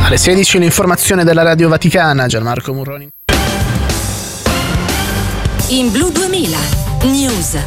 Alle 16 un'informazione della Radio Vaticana, Gianmarco Murroni. In Blu 2000 News.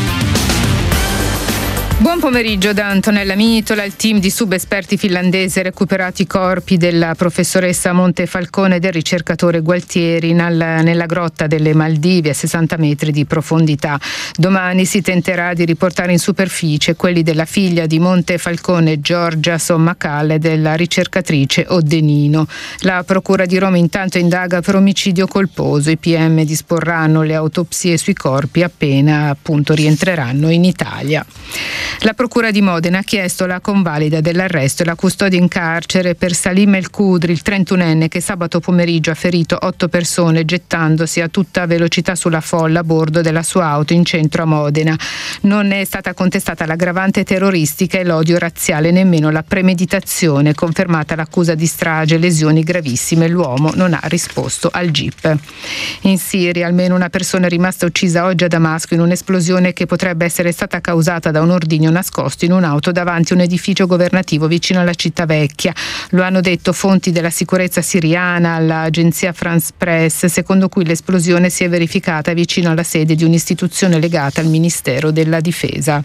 Buon pomeriggio da Antonella Mitola. Il team di subesperti finlandese ha recuperato i corpi della professoressa Montefalcone e del ricercatore Gualtieri nella grotta delle Maldive a 60 metri di profondità. Domani si tenterà di riportare in superficie quelli della figlia di Montefalcone, Giorgia Sommacale, e della ricercatrice Oddenino. La Procura di Roma intanto indaga per omicidio colposo. I PM disporranno le autopsie sui corpi appena appunto rientreranno in Italia. La Procura di Modena ha chiesto la convalida dell'arresto e la custodia in carcere per Salim El Kudri, il 31enne che sabato pomeriggio ha ferito 8 persone gettandosi a tutta velocità sulla folla a bordo della sua auto in centro a Modena. Non è stata contestata l'aggravante terroristica e l'odio razziale, nemmeno la premeditazione, confermata l'accusa di strage e lesioni gravissime. L'uomo non ha risposto al GIP. In Siria almeno una persona è rimasta uccisa oggi a Damasco in un'esplosione che potrebbe essere stata causata da un ordigno nascosto in un'auto davanti a un edificio governativo vicino alla città vecchia. Lo hanno detto fonti della sicurezza siriana all'agenzia France Press, secondo cui l'esplosione si è verificata vicino alla sede di un'istituzione legata al Ministero della Difesa.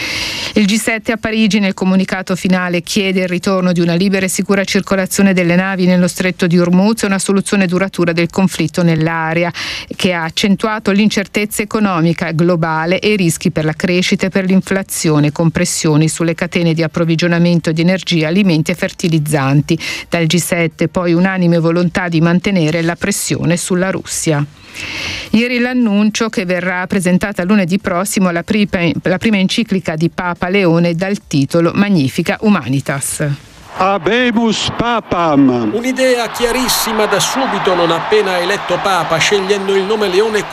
Il G7 a Parigi nel comunicato finale chiede il ritorno di una libera e sicura circolazione delle navi nello stretto di Hormuz e una soluzione duratura del conflitto nell'area, che ha accentuato l'incertezza economica globale e i rischi per la crescita e per l'inflazione, con pressioni sulle catene di approvvigionamento di energia, alimenti e fertilizzanti. Dal G7 poi unanime volontà di mantenere la pressione sulla Russia. Ieri l'annuncio che verrà presentata lunedì prossimo la prima enciclica di Papa Leone dal titolo Magnificat Humanitas. Habemus Papam. Un'idea chiarissima da subito, non appena eletto Papa, scegliendo il nome Leone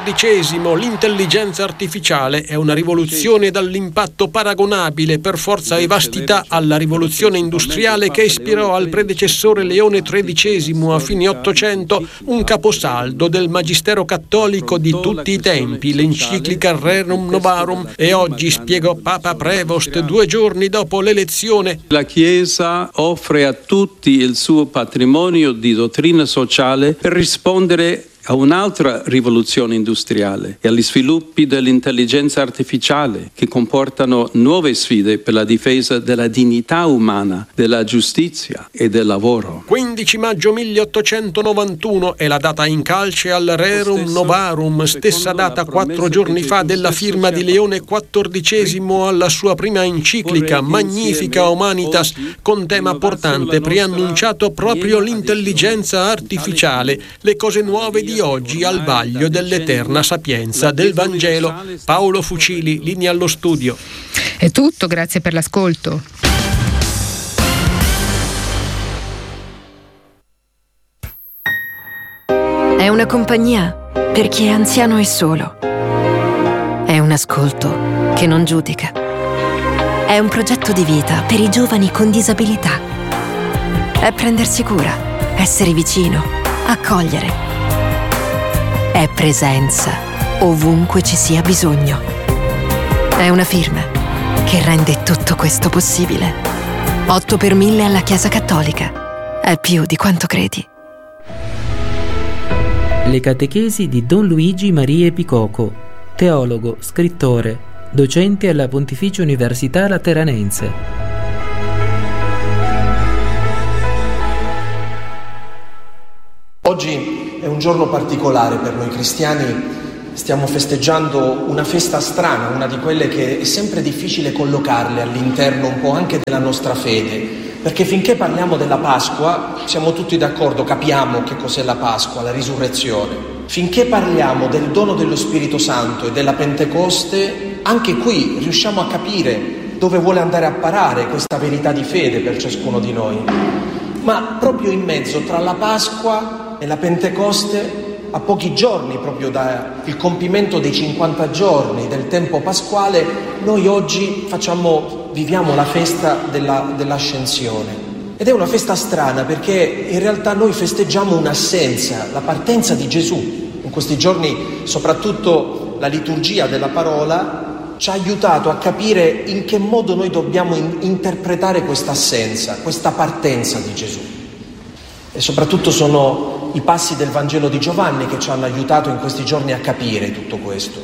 XIV. L'intelligenza artificiale è una rivoluzione dall'impatto paragonabile per forza e vastità alla rivoluzione industriale che ispirò al predecessore Leone XIII a fine Ottocento un caposaldo del magistero cattolico di tutti i tempi, l'enciclica Rerum Novarum, e oggi, spiegò Papa Prevost 2 giorni dopo l'elezione, La Chiesa offre a tutti il suo patrimonio di dottrina sociale per rispondere a un'altra rivoluzione industriale e agli sviluppi dell'intelligenza artificiale che comportano nuove sfide per la difesa della dignità umana, della giustizia e del lavoro. 15 maggio 1891 è la data in calce al Rerum Novarum, stessa data 4 giorni fa della firma di Leone XIV alla sua prima enciclica Magnificat Humanitas, con tema portante preannunciato proprio l'intelligenza artificiale, le cose nuove di oggi al vaglio dell'eterna sapienza del Vangelo. Paolo Fucili, linea allo studio. È tutto, grazie per l'ascolto. È una compagnia per chi è anziano e solo. È un ascolto che non giudica. È un progetto di vita per i giovani con disabilità. È prendersi cura, essere vicino, accogliere. È presenza ovunque ci sia bisogno. È una firma che rende tutto questo possibile. 8 per 1000 alla Chiesa Cattolica. È più di quanto credi. Le catechesi di Don Luigi Maria Picoco, teologo, scrittore, docente alla Pontificia Università Lateranense. Oggi è un giorno particolare per noi cristiani, stiamo festeggiando una festa strana, una di quelle che è sempre difficile collocarle all'interno un po' anche della nostra fede, perché finché parliamo della Pasqua siamo tutti d'accordo, capiamo che cos'è la Pasqua, la risurrezione. Finché parliamo del dono dello Spirito Santo e della Pentecoste, anche qui riusciamo a capire dove vuole andare a parare questa verità di fede per ciascuno di noi. Ma proprio in mezzo tra la Pasqua e la Pentecoste, a pochi giorni proprio dal compimento dei 50 giorni del tempo pasquale, noi oggi viviamo la festa dell'Ascensione. Ed è una festa strana perché in realtà noi festeggiamo un'assenza, la partenza di Gesù. In questi giorni soprattutto la liturgia della parola ci ha aiutato a capire in che modo noi dobbiamo interpretare questa assenza, questa partenza di Gesù. E soprattutto sono i passi del Vangelo di Giovanni che ci hanno aiutato in questi giorni a capire tutto questo.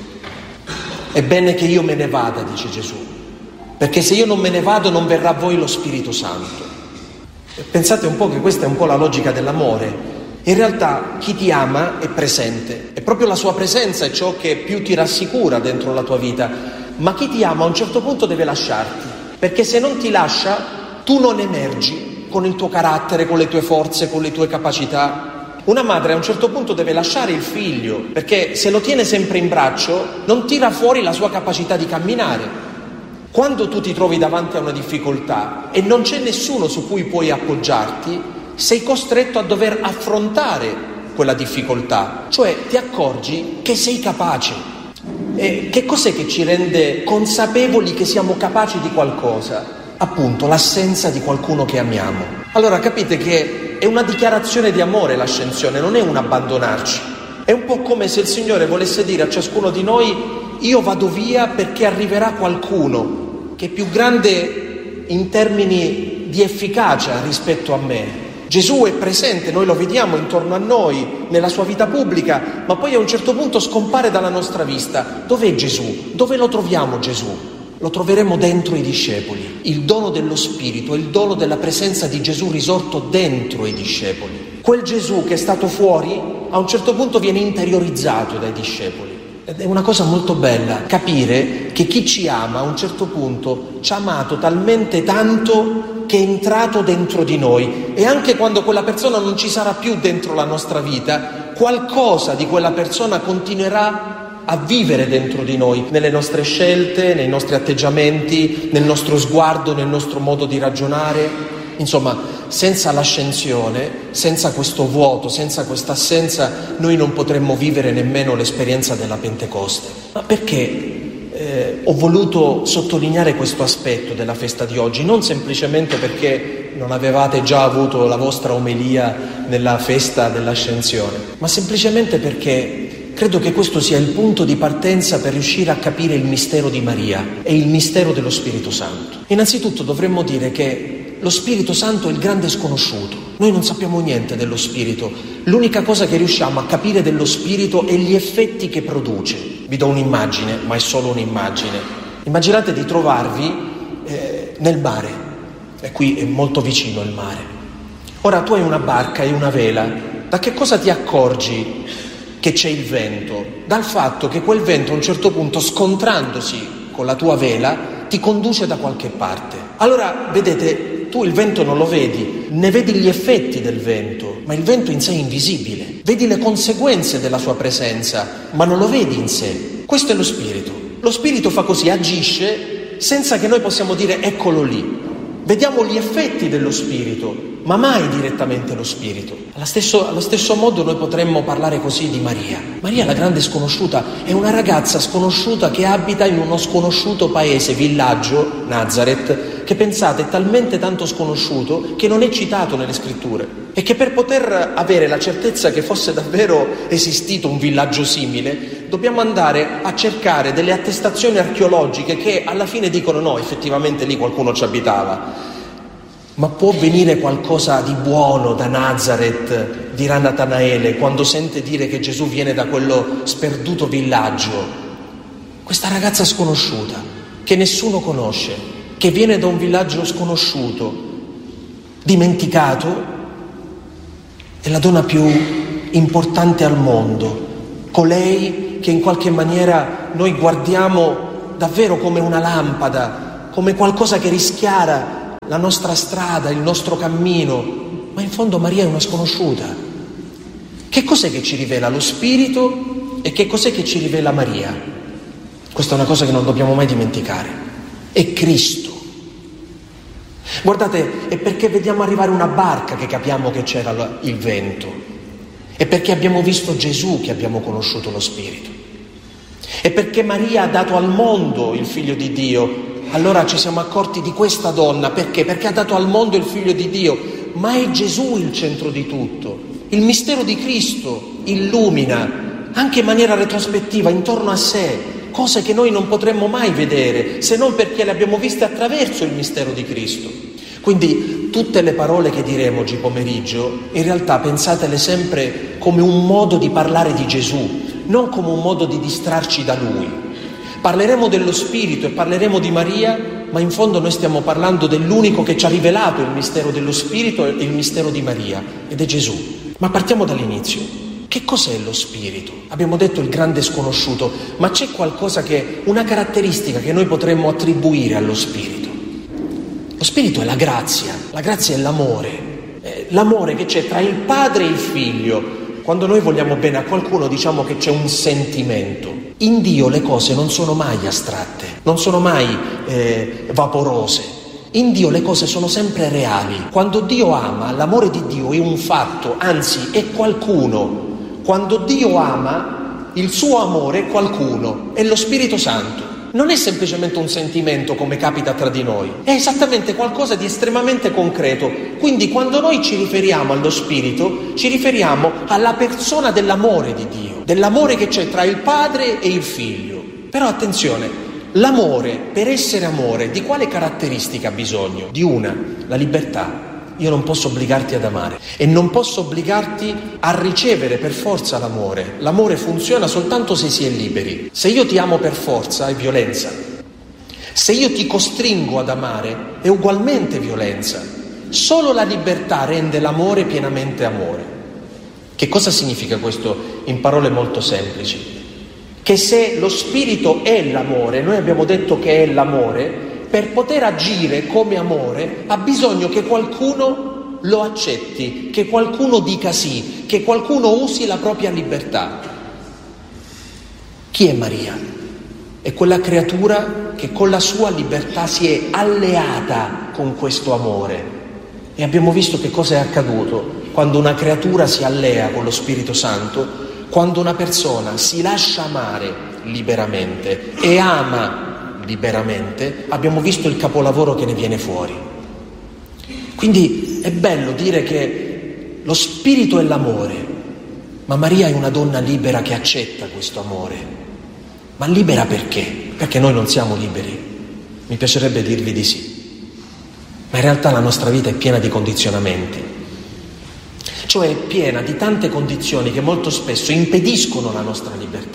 È bene che io me ne vada, dice Gesù, perché se io non me ne vado non verrà a voi lo Spirito Santo. E pensate un po' che questa è un po' la logica dell'amore. In realtà chi ti ama è presente, e proprio la sua presenza è ciò che più ti rassicura dentro la tua vita. Ma chi ti ama a un certo punto deve lasciarti, perché se non ti lascia tu non emergi con il tuo carattere, con le tue forze, con le tue capacità. Una madre a un certo punto deve lasciare il figlio, perché se lo tiene sempre in braccio non tira fuori la sua capacità di camminare. Quando tu ti trovi davanti a una difficoltà e non c'è nessuno su cui puoi appoggiarti, sei costretto a dover affrontare quella difficoltà, cioè ti accorgi che sei capace. E che cos'è che ci rende consapevoli che siamo capaci di qualcosa? Appunto, l'assenza di qualcuno che amiamo. Allora capite che è una dichiarazione di amore l'ascensione, non è un abbandonarci. È un po' come se il Signore volesse dire a ciascuno di noi: io vado via perché arriverà qualcuno che è più grande in termini di efficacia rispetto a me. Gesù è presente, noi lo vediamo intorno a noi, nella sua vita pubblica, ma poi a un certo punto scompare dalla nostra vista. Dov'è Gesù? Dove lo troviamo Gesù? Lo troveremo dentro i discepoli. Il dono dello Spirito è il dono della presenza di Gesù risorto dentro i discepoli. Quel Gesù che è stato fuori, a un certo punto viene interiorizzato dai discepoli. Ed è una cosa molto bella capire che chi ci ama a un certo punto ci ha amato talmente tanto che è entrato dentro di noi, e anche quando quella persona non ci sarà più dentro la nostra vita, qualcosa di quella persona continuerà a vivere dentro di noi, nelle nostre scelte, nei nostri atteggiamenti, nel nostro sguardo, nel nostro modo di ragionare. Insomma, senza l'ascensione, senza questo vuoto, senza questa assenza, noi non potremmo vivere nemmeno l'esperienza della Pentecoste. Ma perché ho voluto sottolineare questo aspetto della festa di oggi? Non semplicemente perché non avevate già avuto la vostra omelia nella festa dell'ascensione, ma semplicemente perché credo che questo sia il punto di partenza per riuscire a capire il mistero di Maria e il mistero dello Spirito Santo. Innanzitutto dovremmo dire che lo Spirito Santo è il grande sconosciuto. Noi non sappiamo niente dello Spirito. L'unica cosa che riusciamo a capire dello Spirito è gli effetti che produce. Vi do un'immagine, ma è solo un'immagine. Immaginate di trovarvi nel mare, e qui è molto vicino il mare. Ora tu hai una barca e una vela. Da che cosa ti accorgi che c'è il vento? Dal fatto che quel vento a un certo punto, scontrandosi con la tua vela, ti conduce da qualche parte. Allora, vedete, tu il vento non lo vedi, ne vedi gli effetti del vento, ma il vento in sé è invisibile. Vedi le conseguenze della sua presenza, ma non lo vedi in sé. Questo è lo Spirito. Lo Spirito fa così, agisce senza che noi possiamo dire eccolo lì. Vediamo gli effetti dello Spirito, ma mai direttamente lo Spirito. Allo stesso modo noi potremmo parlare così di Maria. Maria, la grande sconosciuta, è una ragazza sconosciuta che abita in uno sconosciuto paese, villaggio, Nazareth, che pensate è talmente tanto sconosciuto che non è citato nelle scritture, e che per poter avere la certezza che fosse davvero esistito un villaggio simile dobbiamo andare a cercare delle attestazioni archeologiche che alla fine dicono no, effettivamente lì qualcuno ci abitava. Ma può venire qualcosa di buono da Nazareth, dirà Natanaele, quando sente dire che Gesù viene da quello sperduto villaggio. Questa ragazza sconosciuta, che nessuno conosce, che viene da un villaggio sconosciuto, dimenticato, è la donna più importante al mondo, colei che in qualche maniera noi guardiamo davvero come una lampada, come qualcosa che rischiara la nostra strada, il nostro cammino, ma in fondo Maria è una sconosciuta. Che cos'è che ci rivela lo Spirito e che cos'è che ci rivela Maria? Questa è una cosa che non dobbiamo mai dimenticare. È Cristo. Guardate, è perché vediamo arrivare una barca che capiamo che c'era il vento. È perché abbiamo visto Gesù che abbiamo conosciuto lo Spirito. È perché Maria ha dato al mondo il Figlio di Dio. Allora ci siamo accorti di questa donna. Perché? Perché ha dato al mondo il Figlio di Dio. Ma è Gesù il centro di tutto. Il mistero di Cristo illumina, anche in maniera retrospettiva, intorno a sé, cose che noi non potremmo mai vedere, se non perché le abbiamo viste attraverso il mistero di Cristo. Quindi tutte le parole che diremo oggi pomeriggio, in realtà pensatele sempre come un modo di parlare di Gesù, non come un modo di distrarci da Lui. Parleremo dello Spirito e parleremo di Maria, ma in fondo noi stiamo parlando dell'unico che ci ha rivelato il mistero dello Spirito e il mistero di Maria, ed è Gesù. Ma partiamo dall'inizio. Che cos'è lo Spirito? Abbiamo detto il grande sconosciuto, ma c'è qualcosa una caratteristica che noi potremmo attribuire allo Spirito. Lo Spirito è la grazia è l'amore che c'è tra il Padre e il Figlio. Quando noi vogliamo bene a qualcuno diciamo che c'è un sentimento. In Dio le cose non sono mai astratte, non sono mai vaporose. In Dio le cose sono sempre reali. Quando Dio ama, l'amore di Dio è un fatto, anzi è qualcuno. Quando Dio ama, il suo amore è qualcuno, è lo Spirito Santo. Non è semplicemente un sentimento come capita tra di noi, è esattamente qualcosa di estremamente concreto. Quindi quando noi ci riferiamo allo Spirito, ci riferiamo alla persona dell'amore di Dio, dell'amore che c'è tra il Padre e il Figlio. Però attenzione, l'amore, per essere amore, di quale caratteristica ha bisogno? Di una, la libertà. Io non posso obbligarti ad amare e non posso obbligarti a ricevere per forza l'amore. L'amore funziona soltanto se si è liberi. Se io ti amo per forza è violenza. Se io ti costringo ad amare è ugualmente violenza. Solo la libertà rende l'amore pienamente amore. Che cosa significa questo in parole molto semplici? Che se lo Spirito è l'amore, noi abbiamo detto che è l'amore, per poter agire come amore ha bisogno che qualcuno lo accetti, che qualcuno dica sì, che qualcuno usi la propria libertà. Chi è Maria? È quella creatura che con la sua libertà si è alleata con questo amore. E abbiamo visto che cosa è accaduto quando una creatura si allea con lo Spirito Santo, quando una persona si lascia amare liberamente e ama liberamente, abbiamo visto il capolavoro che ne viene fuori. Quindi è bello dire che lo Spirito è l'amore, ma Maria è una donna libera che accetta questo amore. Ma libera perché? Perché noi non siamo liberi? Mi piacerebbe dirvi di sì. Ma in realtà la nostra vita è piena di condizionamenti, cioè è piena di tante condizioni che molto spesso impediscono la nostra libertà.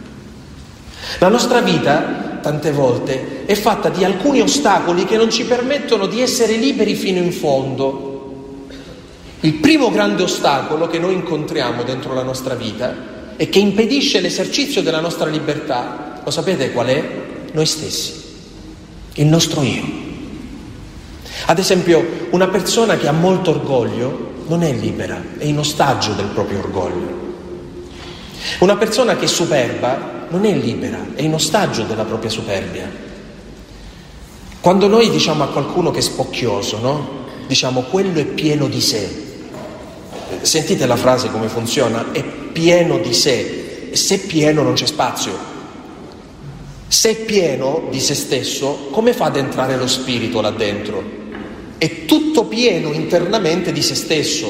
La nostra vita tante volte è fatta di alcuni ostacoli che non ci permettono di essere liberi fino in fondo. Il primo grande ostacolo che noi incontriamo dentro la nostra vita e che impedisce l'esercizio della nostra libertà, lo sapete qual è? Noi stessi, il nostro io. Ad esempio, una persona che ha molto orgoglio non è libera, è in ostaggio del proprio orgoglio. Una persona che è superba non è libera, è in ostaggio della propria superbia. Quando noi diciamo a qualcuno che è spocchioso, no? Diciamo quello è pieno di sé. Sentite la frase come funziona? È pieno di sé. E se è pieno non c'è spazio. Se è pieno di se stesso, come fa ad entrare lo spirito là dentro? È tutto pieno internamente di se stesso.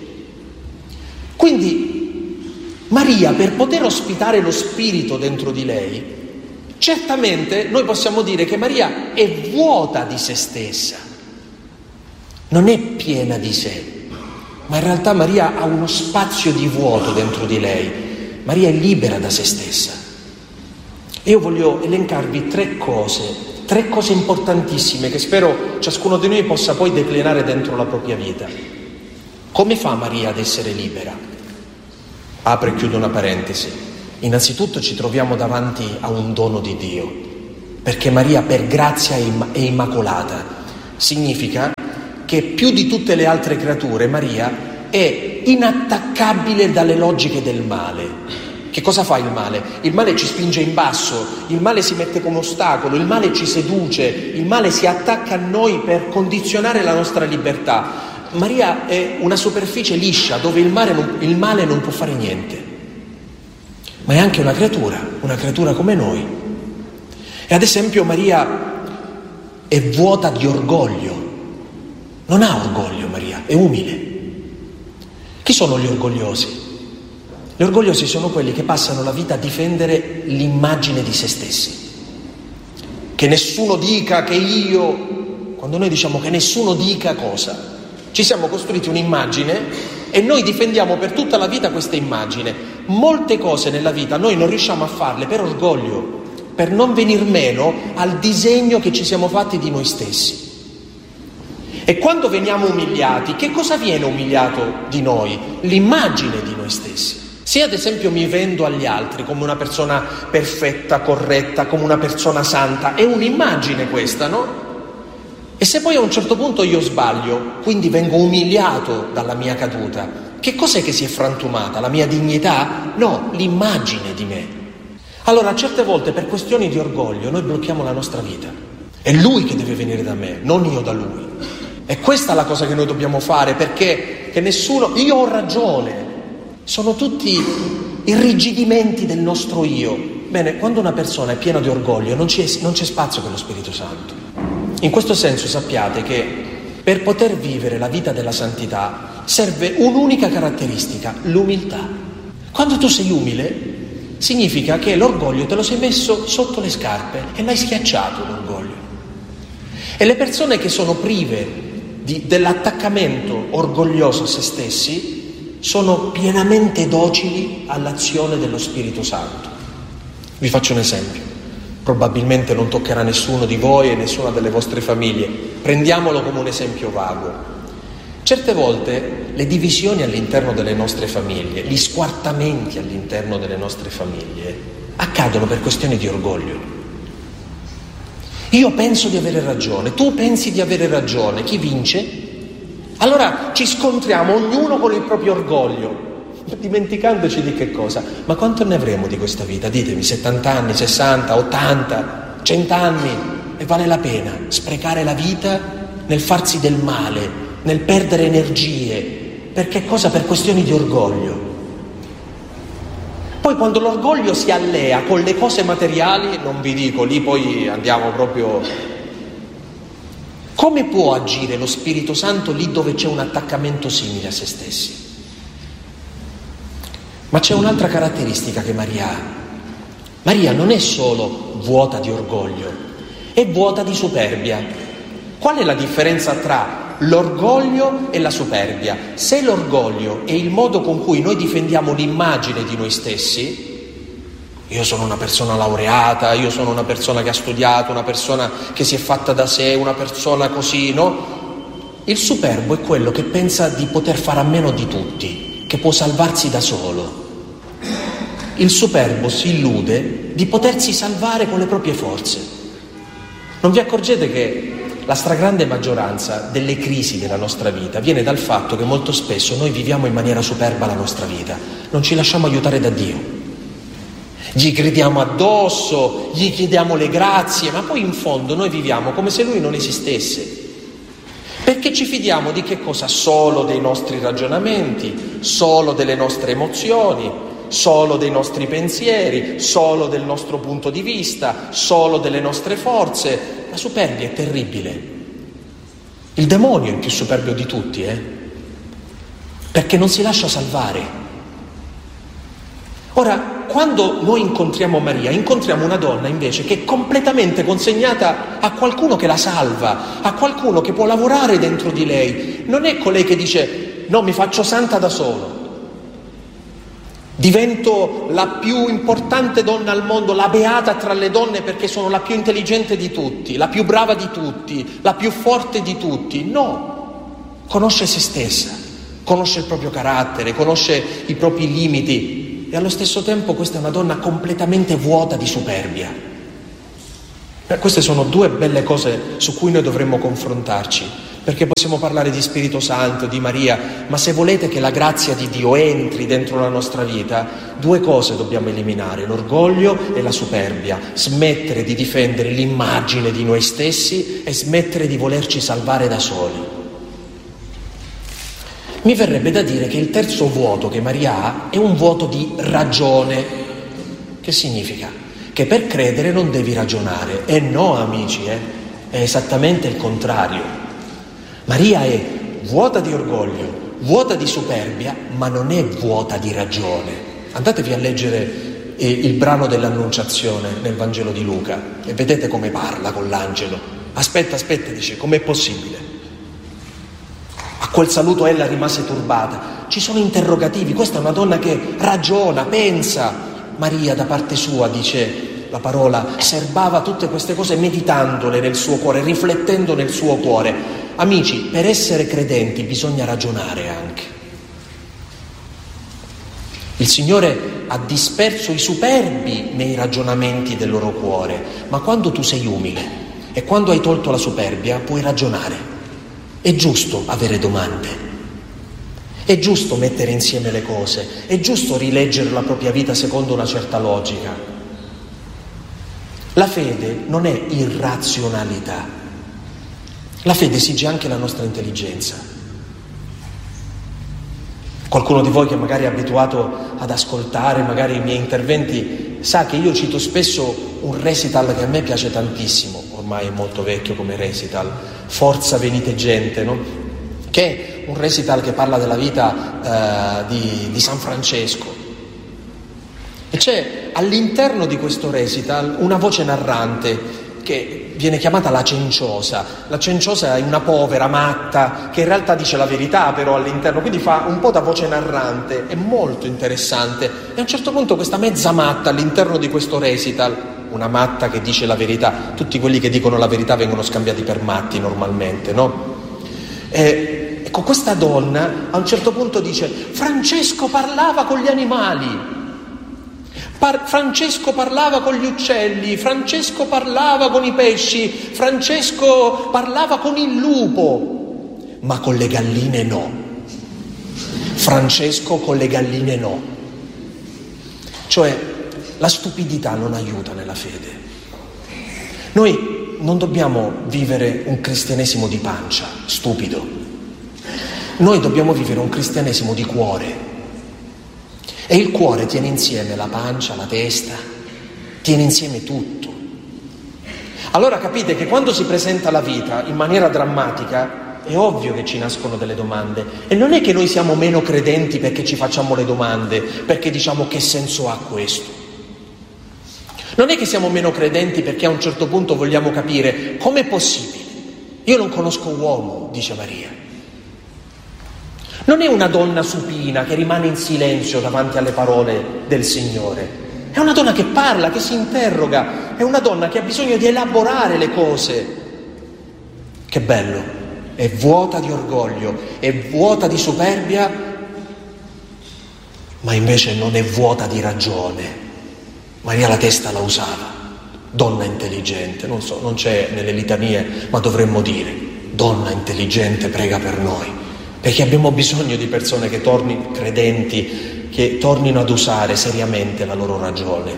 Quindi Maria, per poter ospitare lo Spirito dentro di lei, certamente noi possiamo dire che Maria è vuota di se stessa, non è piena di sé, ma in realtà Maria ha uno spazio di vuoto dentro di lei. Maria è libera da se stessa. E io voglio elencarvi tre cose importantissime che spero ciascuno di noi possa poi declinare dentro la propria vita. Come fa Maria ad essere libera? Apro e chiudo una parentesi. Innanzitutto ci troviamo davanti a un dono di Dio, perché Maria per grazia è immacolata. Significa che più di tutte le altre creature Maria è inattaccabile dalle logiche del male. Che cosa fa il male? Il male ci spinge in basso, il male si mette come ostacolo, il male ci seduce, il male si attacca a noi per condizionare la nostra libertà. Maria è una superficie liscia dove il male non può fare niente, ma è anche una creatura come noi. E ad esempio Maria è vuota di orgoglio, non ha orgoglio Maria, è umile. Chi sono gli orgogliosi? Gli orgogliosi sono quelli che passano la vita a difendere l'immagine di se stessi. Che nessuno dica che io... quando noi diciamo che nessuno dica cosa, ci siamo costruiti un'immagine e noi difendiamo per tutta la vita questa immagine. Molte cose nella vita noi non riusciamo a farle per orgoglio, per non venir meno al disegno che ci siamo fatti di noi stessi. E quando veniamo umiliati, che cosa viene umiliato di noi? L'immagine di noi stessi. Se ad esempio mi vendo agli altri come una persona perfetta, corretta, come una persona santa, è un'immagine questa, no? E se poi a un certo punto io sbaglio, quindi vengo umiliato dalla mia caduta, che cos'è che si è frantumata? La mia dignità? No, l'immagine di me. Allora, certe volte per questioni di orgoglio noi blocchiamo la nostra vita. È lui che deve venire da me, non io da lui. E questa è la cosa che noi dobbiamo fare, perché che nessuno... Io ho ragione. Sono tutti irrigidimenti del nostro io. Bene, quando una persona è piena di orgoglio non c'è spazio per lo Spirito Santo. In questo senso sappiate che per poter vivere la vita della santità serve un'unica caratteristica, l'umiltà. Quando tu sei umile significa che l'orgoglio te lo sei messo sotto le scarpe e l'hai schiacciato l'orgoglio. E le persone che sono prive dell'attaccamento orgoglioso a se stessi sono pienamente docili all'azione dello Spirito Santo. Vi faccio un esempio. Probabilmente non toccherà nessuno di voi e nessuna delle vostre famiglie. Prendiamolo come un esempio vago. Certe volte le divisioni all'interno delle nostre famiglie, gli squartamenti all'interno delle nostre famiglie accadono per questioni di orgoglio. Io penso di avere ragione, tu pensi di avere ragione, chi vince? Allora ci scontriamo ognuno con il proprio orgoglio, dimenticandoci di che cosa? Ma quanto ne avremo di questa vita? Ditemi, 70 anni, 60, 80, 100 anni? E vale la pena sprecare la vita nel farsi del male, nel perdere energie, per che cosa? Per questioni di orgoglio. Poi quando l'orgoglio si allea con le cose materiali, non vi dico, lì poi andiamo proprio... Come può agire lo Spirito Santo lì dove c'è un attaccamento simile a se stessi? Ma c'è un'altra caratteristica che Maria ha. Maria non è solo vuota di orgoglio, è vuota di superbia. Qual è la differenza tra l'orgoglio e la superbia? Se l'orgoglio è il modo con cui noi difendiamo l'immagine di noi stessi, io sono una persona laureata, io sono una persona che ha studiato, una persona che si è fatta da sé, una persona così, no? Il superbo è quello che pensa di poter fare a meno di tutti, che può salvarsi da solo. Il superbo si illude di potersi salvare con le proprie forze. Non vi accorgete che la stragrande maggioranza delle crisi della nostra vita viene dal fatto che molto spesso noi viviamo in maniera superba la nostra vita, non ci lasciamo aiutare da Dio. Gli gridiamo addosso, gli chiediamo le grazie, ma poi in fondo noi viviamo come se Lui non esistesse. Perché ci fidiamo di che cosa? Solo dei nostri ragionamenti, solo delle nostre emozioni, solo dei nostri pensieri, solo del nostro punto di vista, solo delle nostre forze. La superbia è terribile. Il demonio è il più superbio di tutti, perché non si lascia salvare. Ora, quando noi incontriamo Maria, incontriamo una donna invece che è completamente consegnata a qualcuno che la salva, a qualcuno che può lavorare dentro di lei. Non è colei che dice, no, mi faccio santa da solo. Divento la più importante donna al mondo, la beata tra le donne perché sono la più intelligente di tutti, la più brava di tutti, la più forte di tutti. No, conosce se stessa, conosce il proprio carattere, conosce i propri limiti. E allo stesso tempo questa è una donna completamente vuota di superbia. Queste sono due belle cose su cui noi dovremmo confrontarci, perché possiamo parlare di Spirito Santo, di Maria, ma se volete che la grazia di Dio entri dentro la nostra vita, due cose dobbiamo eliminare, l'orgoglio e la superbia, smettere di difendere l'immagine di noi stessi e smettere di volerci salvare da soli. Mi verrebbe da dire che il terzo vuoto che Maria ha è un vuoto di ragione. Che significa? Che per credere non devi ragionare. E no, amici, è esattamente il contrario. Maria è vuota di orgoglio, vuota di superbia, ma non è vuota di ragione. Andatevi a leggere il brano dell'Annunciazione nel Vangelo di Luca e vedete come parla con l'angelo. Aspetta, dice, com'è possibile? A quel saluto ella rimase turbata. Ci sono interrogativi, questa è una donna che ragiona, pensa. Maria da parte sua, dice la parola, serbava tutte queste cose meditandole nel suo cuore, riflettendo nel suo cuore. Amici, per essere credenti bisogna ragionare anche. Il Signore ha disperso i superbi nei ragionamenti del loro cuore, ma quando tu sei umile e quando hai tolto la superbia puoi ragionare. È giusto avere domande, è giusto mettere insieme le cose, è giusto rileggere la propria vita secondo una certa logica. La fede non è irrazionalità, la fede esige anche la nostra intelligenza. Qualcuno di voi che magari è abituato ad ascoltare magari i miei interventi sa che io cito spesso un recital che a me piace tantissimo, ormai è molto vecchio come recital, Forza venite gente, no? Che è un recital che parla della vita di San Francesco. E c'è all'interno di questo recital una voce narrante che viene chiamata la cenciosa. La cenciosa è una povera matta che in realtà dice la verità però all'interno, quindi fa un po' da voce narrante, è molto interessante. E a un certo punto questa mezza matta all'interno di questo recital, una matta che dice la verità, tutti quelli che dicono la verità vengono scambiati per matti normalmente, no? Ecco, questa donna a un certo punto dice: Francesco parlava con gli animali, Francesco parlava con gli uccelli, Francesco parlava con i pesci, Francesco parlava con il lupo, ma con le galline no. Francesco con le galline no. Cioè, la stupidità non aiuta nella fede. Noi non dobbiamo vivere un cristianesimo di pancia, stupido. Noi dobbiamo vivere un cristianesimo di cuore. E il cuore tiene insieme la pancia, la testa, tiene insieme tutto. Allora capite che quando si presenta la vita in maniera drammatica è ovvio che ci nascono delle domande. E non è che noi siamo meno credenti perché ci facciamo le domande, perché diciamo che senso ha questo. Non è che siamo meno credenti perché a un certo punto vogliamo capire com'è possibile. Io non conosco uomo, dice Maria. Non è una donna supina che rimane in silenzio davanti alle parole del Signore. È una donna che parla, che si interroga, è una donna che ha bisogno di elaborare le cose. Che bello, è vuota di orgoglio, è vuota di superbia, ma invece non è vuota di ragione. Maria la testa la usava, donna intelligente, non so, non c'è nelle litanie, ma dovremmo dire, donna intelligente prega per noi. Perché abbiamo bisogno di persone che tornino credenti, che tornino ad usare seriamente la loro ragione.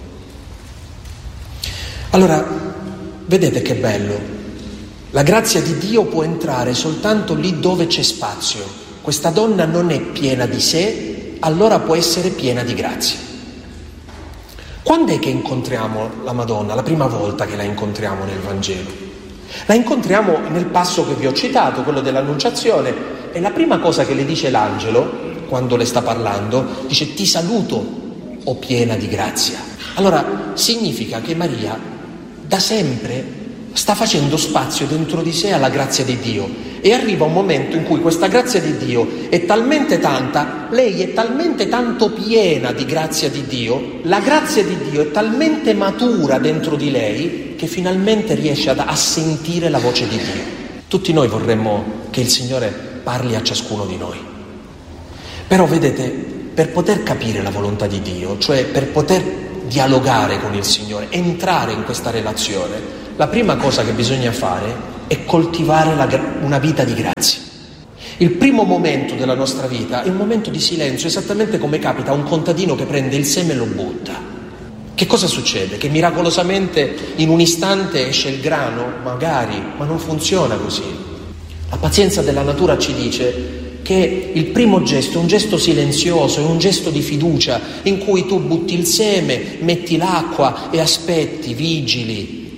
Allora, vedete che bello. La grazia di Dio può entrare soltanto lì dove c'è spazio. Questa donna non è piena di sé, allora può essere piena di grazia. Quando è che incontriamo la Madonna? La prima volta che la incontriamo nel Vangelo. La incontriamo nel passo che vi ho citato, quello dell'Annunciazione. E la prima cosa che le dice l'angelo, quando le sta parlando, dice: ti saluto, o piena di grazia. Allora, significa che Maria da sempre sta facendo spazio dentro di sé alla grazia di Dio. E arriva un momento in cui questa grazia di Dio è talmente tanta, lei è talmente tanto piena di grazia di Dio, la grazia di Dio è talmente matura dentro di lei che finalmente riesce a sentire la voce di Dio. Tutti noi vorremmo che il Signore parli a ciascuno di noi. Però vedete, per poter capire la volontà di Dio, cioè per poter dialogare con il Signore, entrare in questa relazione, la prima cosa che bisogna fare è coltivare una vita di grazia. Il primo momento della nostra vita è un momento di silenzio, esattamente come capita a un contadino che prende il seme e lo butta. Che cosa succede? Che miracolosamente in un istante esce il grano? Magari, ma non funziona così. La pazienza della natura ci dice che il primo gesto è un gesto silenzioso, è un gesto di fiducia in cui tu butti il seme, metti l'acqua e aspetti, vigili,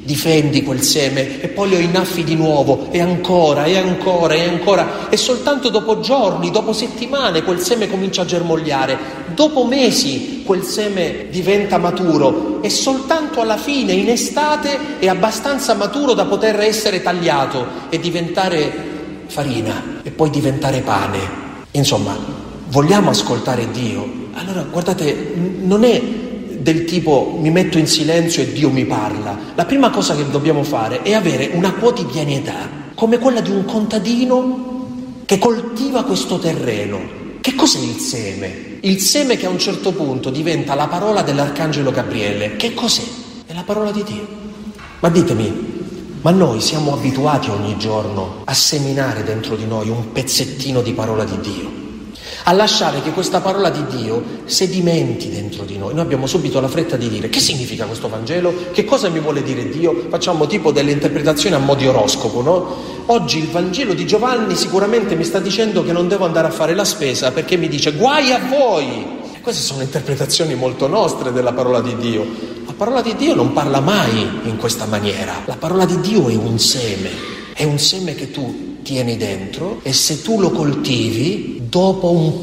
difendi quel seme e poi lo innaffi di nuovo e ancora e ancora e ancora, e soltanto dopo giorni, dopo settimane quel seme comincia a germogliare, dopo mesi quel seme diventa maturo e soltanto alla fine, in estate, è abbastanza maturo da poter essere tagliato e diventare farina e poi diventare pane. Insomma, vogliamo ascoltare Dio? Allora, guardate, non è del tipo mi metto in silenzio e Dio mi parla. La prima cosa che dobbiamo fare è avere una quotidianità come quella di un contadino che coltiva questo terreno. Che cos'è il seme? Il seme che a un certo punto diventa la parola dell'Arcangelo Gabriele. Che cos'è? È la parola di Dio. Ma ditemi, ma noi siamo abituati ogni giorno a seminare dentro di noi un pezzettino di parola di Dio, a lasciare che questa parola di Dio sedimenti dentro di noi. Noi abbiamo subito la fretta di dire: che significa questo Vangelo? Che cosa mi vuole dire Dio? Facciamo tipo delle interpretazioni a mo' di oroscopo, no? Oggi il Vangelo di Giovanni sicuramente mi sta dicendo che non devo andare a fare la spesa perché mi dice guai a voi. E queste sono interpretazioni molto nostre della parola di Dio. La parola di Dio non parla mai in questa maniera. La parola di Dio è un seme che tu tieni dentro e se tu lo coltivi, dopo un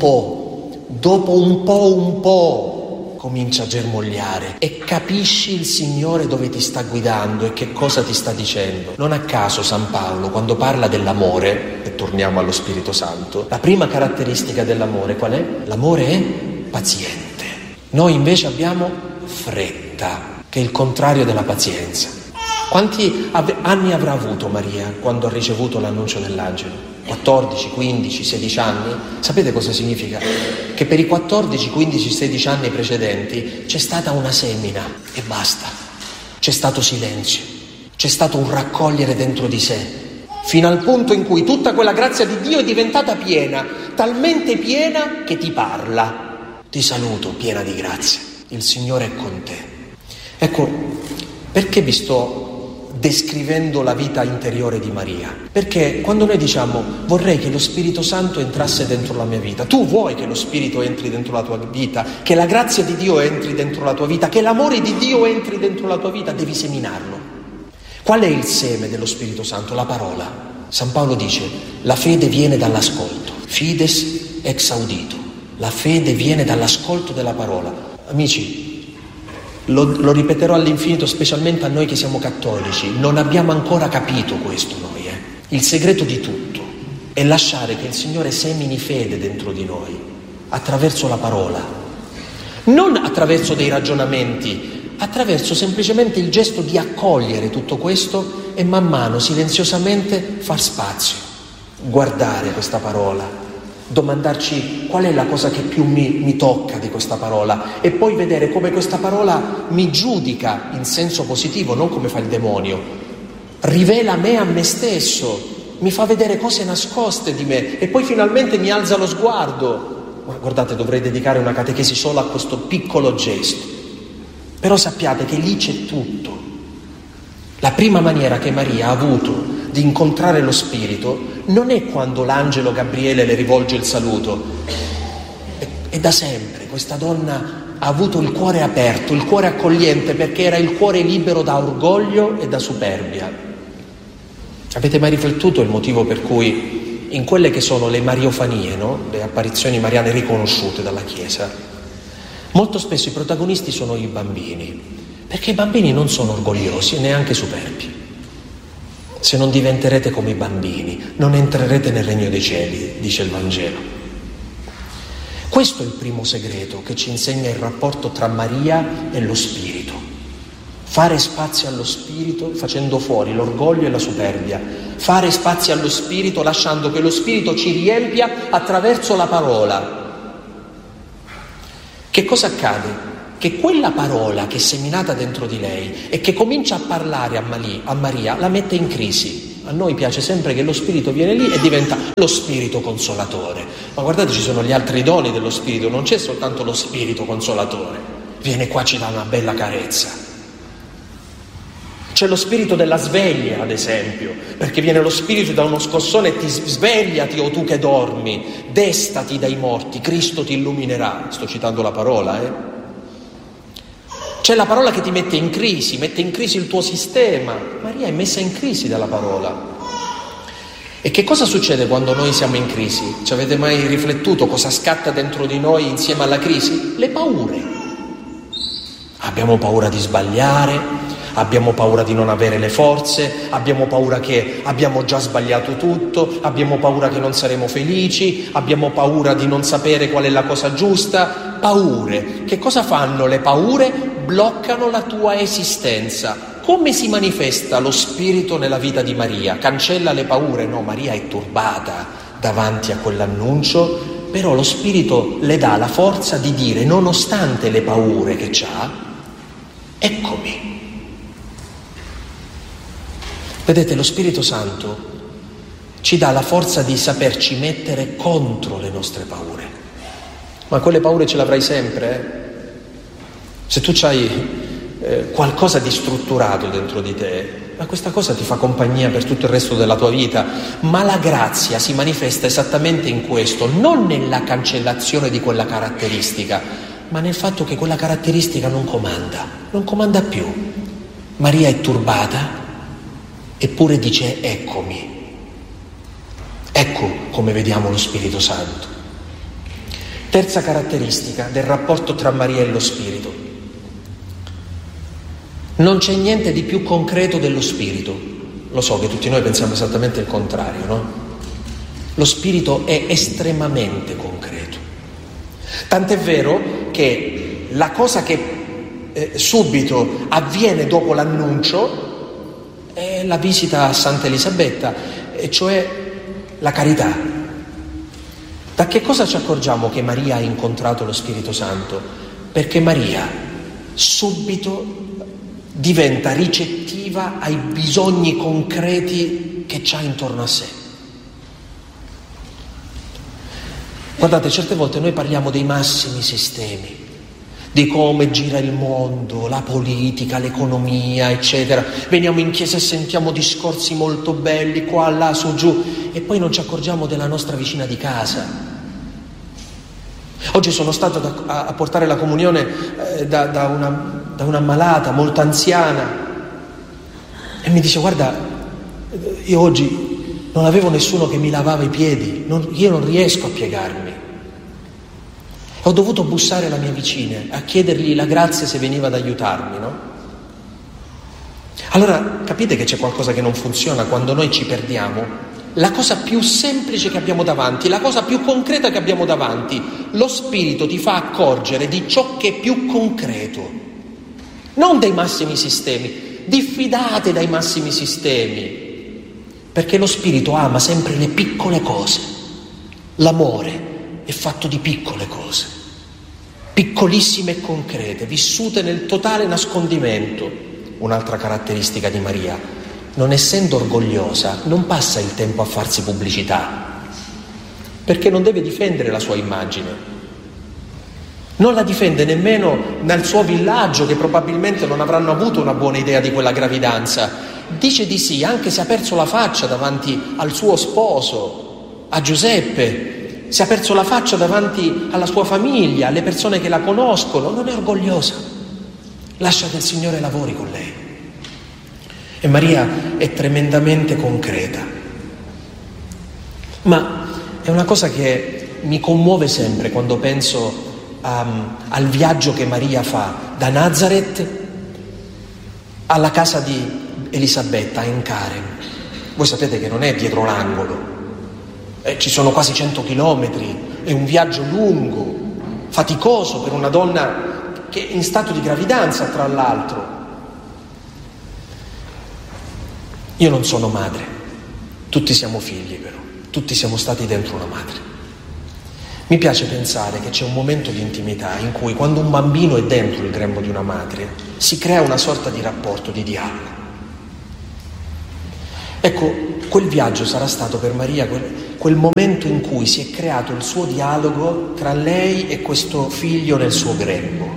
po' comincia a germogliare e capisci il Signore dove ti sta guidando e che cosa ti sta dicendo. Non a caso San Paolo, quando parla dell'amore, e torniamo allo Spirito Santo, la prima caratteristica dell'amore qual è? L'amore è paziente. Noi invece abbiamo fretta, che è il contrario della pazienza. Quanti anni avrà avuto Maria quando ha ricevuto l'annuncio dell'angelo? 14, 15, 16 anni? Sapete cosa significa? Che per i 14, 15, 16 anni precedenti c'è stata una semina e basta. C'è stato silenzio, c'è stato un raccogliere dentro di sé, fino al punto in cui tutta quella grazia di Dio è diventata piena, talmente piena che ti parla. Ti saluto, piena di grazia, il Signore è con te. Ecco, perché vi sto descrivendo la vita interiore di Maria? Perché quando noi diciamo vorrei che lo Spirito Santo entrasse dentro la mia vita, tu vuoi che lo Spirito entri dentro la tua vita, che la grazia di Dio entri dentro la tua vita, che l'amore di Dio entri dentro la tua vita, devi seminarlo. Qual è il seme dello Spirito Santo? La parola. San Paolo dice: la fede viene dall'ascolto, fides ex audito. La fede viene dall'ascolto della parola. Amici, lo ripeterò all'infinito, specialmente a noi che siamo cattolici, non abbiamo ancora capito questo noi. Il segreto di tutto è lasciare che il Signore semini fede dentro di noi, attraverso la parola, non attraverso dei ragionamenti, attraverso semplicemente il gesto di accogliere tutto questo e man mano, silenziosamente, far spazio, guardare questa parola, domandarci qual è la cosa che più mi tocca di questa parola e poi vedere come questa parola mi giudica in senso positivo, non come fa il demonio, rivela me a me stesso, mi fa vedere cose nascoste di me e poi finalmente mi alza lo sguardo. Ma guardate, dovrei dedicare una catechesi solo a questo piccolo gesto, però sappiate che lì c'è tutto. La prima maniera che Maria ha avuto di incontrare lo Spirito non è quando l'angelo Gabriele le rivolge il saluto, è da sempre. Questa donna ha avuto il cuore aperto, il cuore accogliente, perché era il cuore libero da orgoglio e da superbia. Avete mai riflettuto il motivo per cui in quelle che sono le mariofanie, no? Le apparizioni mariane riconosciute dalla Chiesa, molto spesso i protagonisti sono i bambini, perché i bambini non sono orgogliosi e neanche superbi. Se non diventerete come i bambini, non entrerete nel regno dei cieli, dice il Vangelo. Questo è il primo segreto che ci insegna il rapporto tra Maria e lo Spirito. Fare spazio allo Spirito facendo fuori l'orgoglio e la superbia. Fare spazio allo Spirito lasciando che lo Spirito ci riempia attraverso la parola. Che cosa accade? Che quella parola che è seminata dentro di lei e che comincia a parlare a Maria la mette in crisi. A noi piace sempre che lo Spirito viene lì e diventa lo Spirito consolatore. Ma guardate, ci sono gli altri doni dello Spirito, non c'è soltanto lo Spirito consolatore. Viene qua, ci dà una bella carezza. C'è lo Spirito della sveglia, ad esempio, perché viene lo Spirito da uno scossone e ti svegliati, o tu che dormi, destati dai morti, Cristo ti illuminerà. Sto citando la parola, C'è la parola che ti mette in crisi il tuo sistema. Maria è messa in crisi dalla parola. E che cosa succede quando noi siamo in crisi? Ci avete mai riflettuto cosa scatta dentro di noi insieme alla crisi? Le paure. Abbiamo paura di sbagliare, abbiamo paura di non avere le forze, abbiamo paura che abbiamo già sbagliato tutto, abbiamo paura che non saremo felici, abbiamo paura di non sapere qual è la cosa giusta. Paure. Che cosa fanno le paure? Bloccano la tua esistenza. Come si manifesta lo spirito nella vita di Maria? Cancella le paure? No, Maria è turbata davanti a quell'annuncio, però lo spirito le dà la forza di dire, nonostante le paure che c'ha, eccomi. Vedete, lo Spirito Santo ci dà la forza di saperci mettere contro le nostre paure. Ma quelle paure ce l'avrai sempre, Se tu c'hai qualcosa di strutturato dentro di te, ma questa cosa ti fa compagnia per tutto il resto della tua vita. Ma la grazia si manifesta esattamente in questo, non nella cancellazione di quella caratteristica, ma nel fatto che quella caratteristica non comanda più. Maria è turbata, eppure dice eccomi. Ecco come vediamo lo Spirito Santo. Terza caratteristica del rapporto tra Maria e lo Spirito. Non c'è niente di più concreto dello Spirito. Lo so che tutti noi pensiamo esattamente il contrario, no? Lo Spirito è estremamente concreto. Tant'è vero che la cosa che subito avviene dopo l'annuncio è la visita a Santa Elisabetta, e cioè la carità. Da che cosa ci accorgiamo che Maria ha incontrato lo Spirito Santo? Perché Maria subito diventa ricettiva ai bisogni concreti che c'ha intorno a sé. Guardate, certe volte noi parliamo dei massimi sistemi, di come gira il mondo, la politica, l'economia, eccetera. Veniamo in chiesa e sentiamo discorsi molto belli, qua, là, su, giù, e poi non ci accorgiamo della nostra vicina di casa. Oggi sono stato a portare la comunione da una ammalata molto anziana, e mi dice: guarda, io oggi non avevo nessuno che mi lavava i piedi, io non riesco a piegarmi. Ho dovuto bussare alla mia vicina a chiedergli la grazia se veniva ad aiutarmi, no? Allora capite che c'è qualcosa che non funziona quando noi ci perdiamo. La cosa più semplice che abbiamo davanti, la cosa più concreta che abbiamo davanti, lo Spirito ti fa accorgere di ciò che è più concreto, non dei massimi sistemi. Diffidate dai massimi sistemi, perché lo Spirito ama sempre le piccole cose. L'amore è fatto di piccole cose, piccolissime e concrete, vissute nel totale nascondimento. Un'altra caratteristica di Maria: non essendo orgogliosa, non passa il tempo a farsi pubblicità, perché non deve difendere la sua immagine. Non la difende nemmeno nel suo villaggio, che probabilmente non avranno avuto una buona idea di quella gravidanza. Dice di sì, anche se ha perso la faccia davanti al suo sposo, a Giuseppe, si è perso la faccia davanti alla sua famiglia, alle persone che la conoscono. Non è orgogliosa, lascia che il Signore lavori con lei. E Maria è tremendamente concreta. Ma è una cosa che mi commuove sempre quando penso al viaggio che Maria fa da Nazareth alla casa di Elisabetta in Karen. Voi sapete che non è dietro l'angolo, ci sono quasi 100 chilometri, è un viaggio lungo, faticoso per una donna che è in stato di gravidanza, tra l'altro. Io non sono madre, tutti siamo figli, però tutti siamo stati dentro una madre. Mi piace pensare che c'è un momento di intimità in cui, quando un bambino è dentro il grembo di una madre, si crea una sorta di rapporto, di dialogo. Ecco, quel viaggio sarà stato per Maria quel momento in cui si è creato il suo dialogo tra lei e questo figlio nel suo grembo.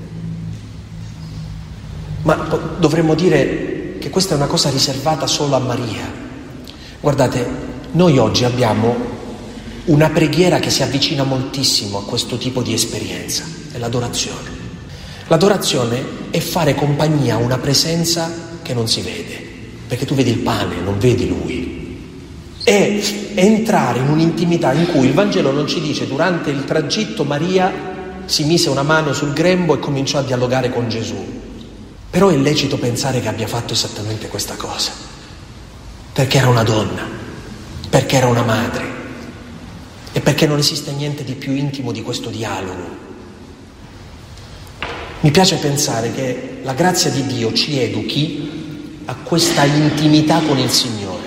Ma dovremmo dire che questa è una cosa riservata solo a Maria. Guardate, noi oggi abbiamo una preghiera che si avvicina moltissimo a questo tipo di esperienza, è l'adorazione. L'adorazione è fare compagnia a una presenza che non si vede, perché tu vedi il pane, non vedi lui. È entrare in un'intimità in cui il Vangelo non ci dice durante il tragitto Maria si mise una mano sul grembo e cominciò a dialogare con Gesù. Però è lecito pensare che abbia fatto esattamente questa cosa, perché era una donna, perché era una madre e perché non esiste niente di più intimo di questo dialogo. Mi piace pensare che la grazia di Dio ci educhi a questa intimità con il Signore.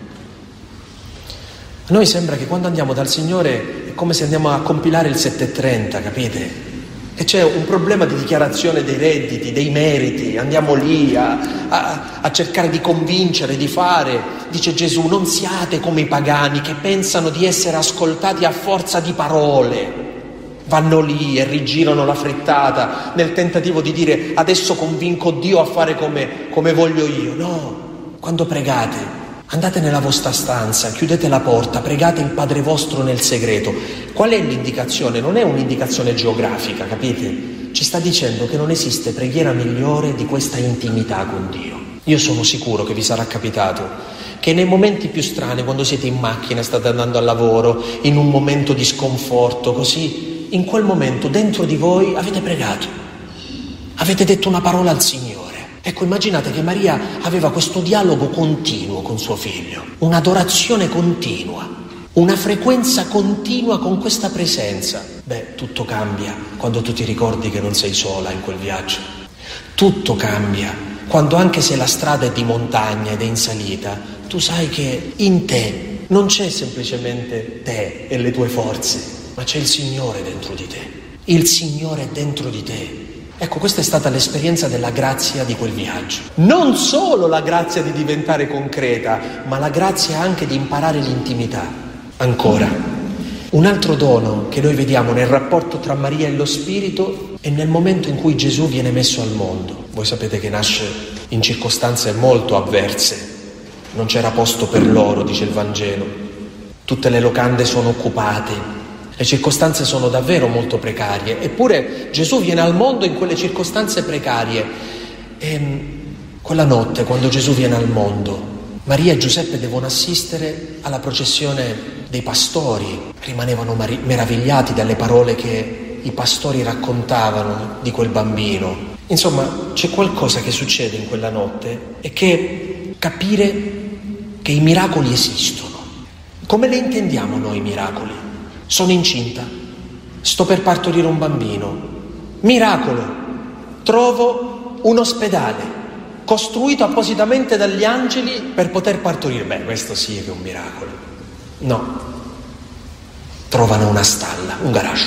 A noi sembra che quando andiamo dal Signore è come se andiamo a compilare il 730, capite? Che c'è un problema di dichiarazione dei redditi, dei meriti, andiamo lì a cercare di convincere, di fare. Dice Gesù, non siate come i pagani che pensano di essere ascoltati a forza di parole. Vanno lì e rigirano la frittata nel tentativo di dire adesso convinco Dio a fare come voglio io. No, quando pregate, andate nella vostra stanza, chiudete la porta, pregate il Padre vostro nel segreto. Qual è l'indicazione? Non è un'indicazione geografica, capite? Ci sta dicendo che non esiste preghiera migliore di questa intimità con Dio. Io sono sicuro che vi sarà capitato che nei momenti più strani, quando siete in macchina, state andando al lavoro, in un momento di sconforto, così, in quel momento dentro di voi avete pregato, avete detto una parola al Signore. Ecco, immaginate che Maria aveva questo dialogo continuo con suo figlio, un'adorazione continua, una frequenza continua con questa presenza. Beh, tutto cambia quando tu ti ricordi che non sei sola in quel viaggio. Tutto cambia quando, anche se la strada è di montagna ed è in salita, tu sai che in te non c'è semplicemente te e le tue forze, ma c'è il Signore dentro di te. Il Signore è dentro di te. Ecco, questa è stata l'esperienza della grazia di quel viaggio. Non solo la grazia di diventare concreta, ma la grazia anche di imparare l'intimità. Ancora, un altro dono che noi vediamo nel rapporto tra Maria e lo Spirito è nel momento in cui Gesù viene messo al mondo. Voi sapete che nasce in circostanze molto avverse. Non c'era posto per loro, dice il Vangelo. Tutte le locande sono occupate. Le circostanze sono davvero molto precarie, eppure Gesù viene al mondo in quelle circostanze precarie. E quella notte, quando Gesù viene al mondo, Maria e Giuseppe devono assistere alla processione dei pastori. Rimanevano meravigliati dalle parole che i pastori raccontavano di quel bambino. Insomma, c'è qualcosa che succede in quella notte e che capire che i miracoli esistono. Come le intendiamo noi i miracoli? Sono incinta, sto per partorire un bambino. Miracolo, trovo un ospedale costruito appositamente dagli angeli per poter partorire. Beh, questo sì che è un miracolo. No, trovano una stalla, un garage.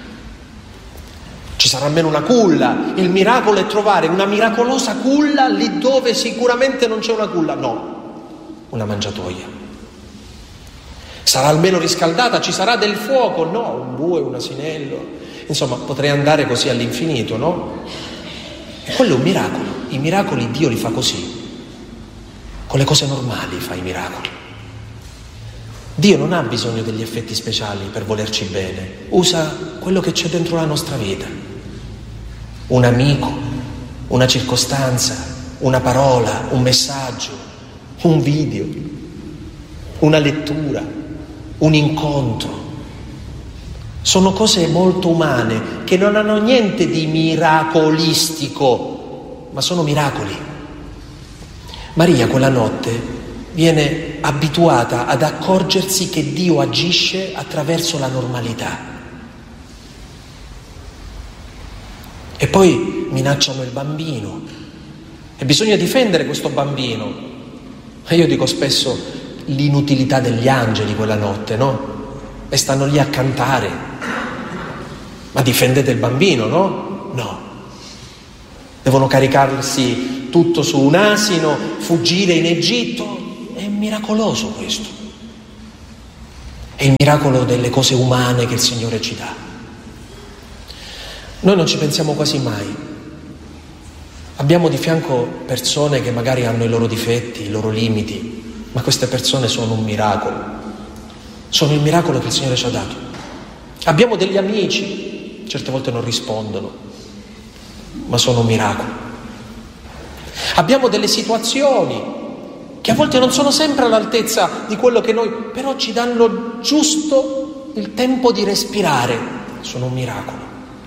Ci sarà almeno una culla. Il miracolo è trovare una miracolosa culla lì dove sicuramente non c'è una culla. No, una mangiatoia. Sarà almeno riscaldata, ci sarà del fuoco? No, un bue, un asinello. Insomma, potrei andare così all'infinito, no? E quello è un miracolo. I miracoli Dio li fa così. Con le cose normali fa i miracoli. Dio non ha bisogno degli effetti speciali per volerci bene. Usa quello che c'è dentro la nostra vita. Un amico, una circostanza, una parola, un messaggio, un video, una lettura, un incontro. Sono cose molto umane che non hanno niente di miracolistico, ma sono miracoli. Maria quella notte viene abituata ad accorgersi che Dio agisce attraverso la normalità. E poi minacciano il bambino e bisogna difendere questo bambino. E io dico spesso l'inutilità degli angeli quella notte, no? E stanno lì a cantare. Ma difendete il bambino, no? No. Devono caricarsi tutto su un asino, fuggire in Egitto. È miracoloso questo. È il miracolo delle cose umane che il Signore ci dà. Noi non ci pensiamo quasi mai. Abbiamo di fianco persone che magari hanno i loro difetti, i loro limiti, ma queste persone sono un miracolo. Sono il miracolo che il Signore ci ha dato. Abbiamo degli amici, certe volte non rispondono, ma sono un miracolo. Abbiamo delle situazioni che a volte non sono sempre all'altezza di quello che noi, però ci danno giusto il tempo di respirare, sono un miracolo.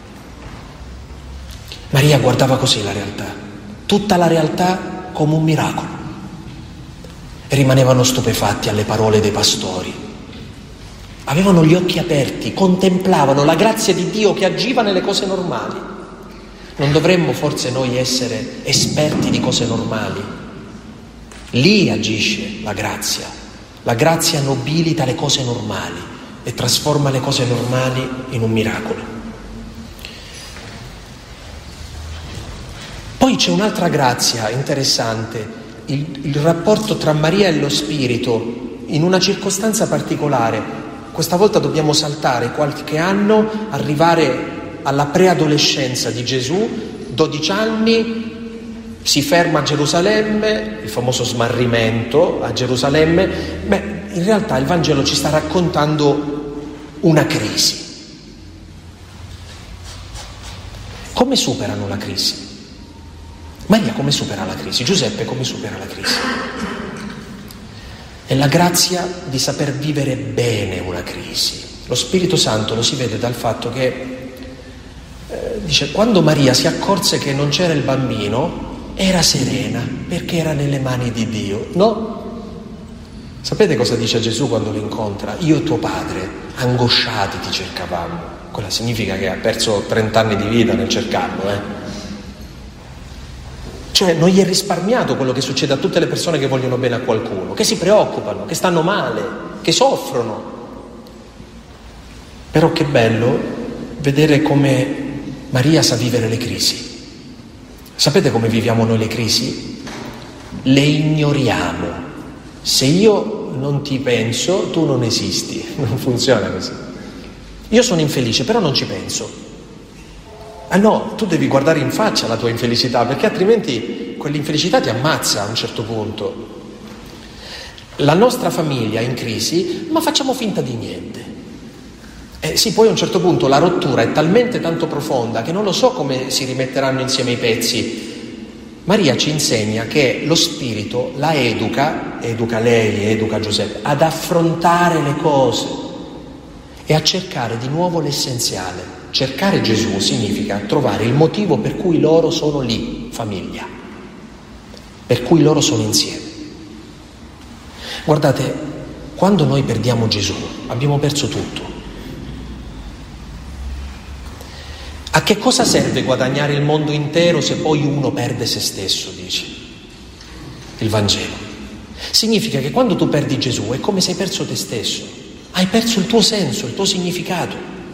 Maria guardava così la realtà, tutta la realtà come un miracolo, e rimanevano stupefatti alle parole dei pastori. Avevano gli occhi aperti, contemplavano la grazia di Dio che agiva nelle cose normali. Non dovremmo forse noi essere esperti di cose normali? Lì agisce la grazia nobilita le cose normali e trasforma le cose normali in un miracolo. Poi c'è un'altra grazia interessante, il rapporto tra Maria e lo Spirito in una circostanza particolare. Questa volta dobbiamo saltare qualche anno, arrivare alla preadolescenza di Gesù, 12 anni, si ferma a Gerusalemme, il famoso smarrimento a Gerusalemme. In realtà il Vangelo ci sta raccontando una crisi. Come superano la crisi? Maria come supera la crisi? Giuseppe come supera la crisi? È la grazia di saper vivere bene una crisi. Lo Spirito Santo lo si vede dal fatto che dice, quando Maria si accorse che non c'era il bambino, era serena perché era nelle mani di Dio. No? Sapete cosa dice Gesù quando lo incontra? Io e tuo padre, angosciati ti cercavamo. Quella significa che ha perso 30 anni di vita nel cercarlo, Cioè non gli è risparmiato quello che succede a tutte le persone che vogliono bene a qualcuno, che si preoccupano, che stanno male, che soffrono. Però che bello vedere come Maria sa vivere le crisi. Sapete come viviamo noi le crisi? Le ignoriamo. Se io non ti penso, tu non esisti. Non funziona così. Io sono infelice, però non ci penso. Ah no, tu devi guardare in faccia la tua infelicità, perché altrimenti quell'infelicità ti ammazza a un certo punto. La nostra famiglia è in crisi, ma facciamo finta di niente. Sì, poi a un certo punto la rottura è talmente tanto profonda che non lo so come si rimetteranno insieme i pezzi. Maria ci insegna che lo Spirito la educa lei, educa Giuseppe, ad affrontare le cose e a cercare di nuovo l'essenziale. Cercare Gesù significa trovare il motivo per cui loro sono lì, famiglia, per cui loro sono insieme. Guardate, quando noi perdiamo Gesù, abbiamo perso tutto. A che cosa serve guadagnare il mondo intero se poi uno perde se stesso, dice il Vangelo. Significa che quando tu perdi Gesù è come se hai perso te stesso, hai perso il tuo senso, il tuo significato.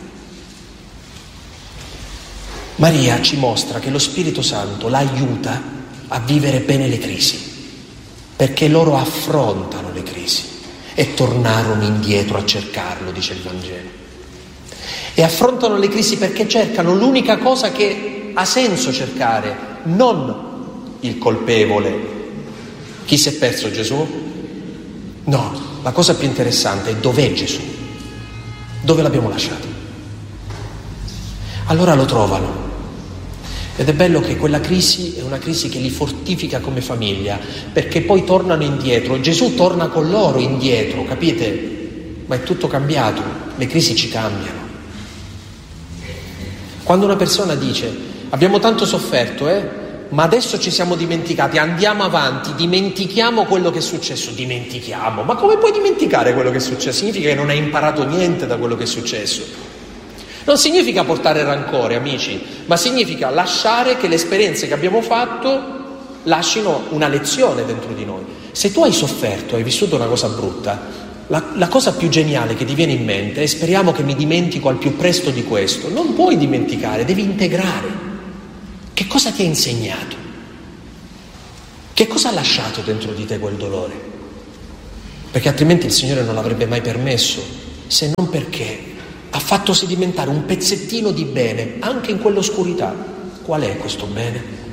Maria ci mostra che lo Spirito Santo la aiuta a vivere bene le crisi, perché loro affrontano le crisi e tornarono indietro a cercarlo, dice il Vangelo. E affrontano le crisi perché cercano l'unica cosa che ha senso cercare, non il colpevole. Chi si è perso Gesù? No, la cosa più interessante è dov'è Gesù? Dove l'abbiamo lasciato? Allora lo trovano. Ed è bello che quella crisi è una crisi che li fortifica come famiglia, perché poi tornano indietro. Gesù torna con loro indietro, capite? Ma è tutto cambiato, le crisi ci cambiano. Quando una persona dice abbiamo tanto sofferto, ma adesso ci siamo dimenticati, andiamo avanti, dimentichiamo quello che è successo, dimentichiamo. Ma come puoi dimenticare quello che è successo? Significa che non hai imparato niente da quello che è successo. Non significa portare rancore, amici, ma significa lasciare che le esperienze che abbiamo fatto lascino una lezione dentro di noi. Se tu hai sofferto, hai vissuto una cosa brutta, la cosa più geniale che ti viene in mente è speriamo che mi dimentico al più presto di questo. Non puoi dimenticare, devi integrare. Che cosa ti ha insegnato? Che cosa ha lasciato dentro di te quel dolore? Perché altrimenti il Signore non l'avrebbe mai permesso, se non perché ha fatto sedimentare un pezzettino di bene anche in quell'oscurità. Qual è questo bene?